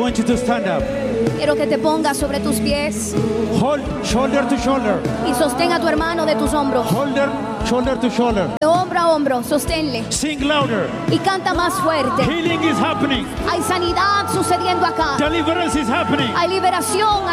want you to stand up. Quiero que te pongas sobre tus pies Hold shoulder to shoulder. y sostén a tu hermano de tus hombros. Shoulder to shoulder. De hombro a hombro, sosténle. Sing louder. Y canta más fuerte. Healing is happening. Hay sanidad sucediendo acá. Deliverance is happening. Hay liberación